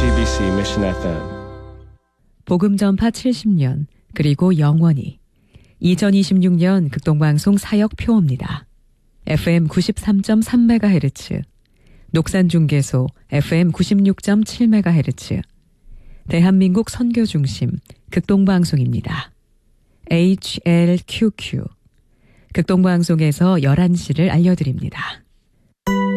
GBC Mission FM. 복음 전파 70년 그리고 영원히 2026년 극동방송 사역 표어입니다. FM 93.3MHz, 녹산중계소 FM 96.7MHz, 대한민국 선교중심 극동방송입니다. HLQQ 극동방송에서 11시를 알려드립니다.